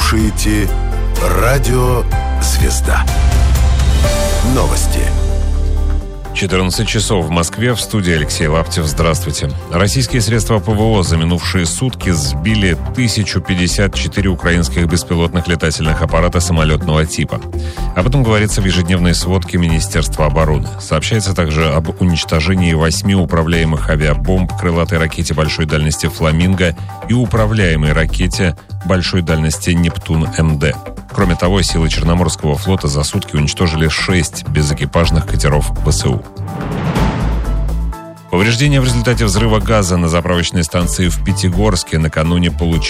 слушаете «Радио Звезда». Новости. 14 часов в Москве, в студии Алексей Лаптев. Здравствуйте. Российские средства ПВО за минувшие сутки сбили 1054 украинских беспилотных летательных аппарата самолетного типа. Об этом говорится в ежедневной сводке Министерства обороны. Сообщается также об уничтожении 8 управляемых авиабомб, крылатой ракете большой дальности «Фламинго» и управляемой ракете большой дальности «Нептун-МД». Кроме того, силы Черноморского флота за сутки уничтожили 6 безэкипажных катеров ВСУ. Повреждения в результате взрыва газа на заправочной станции в Пятигорске накануне получили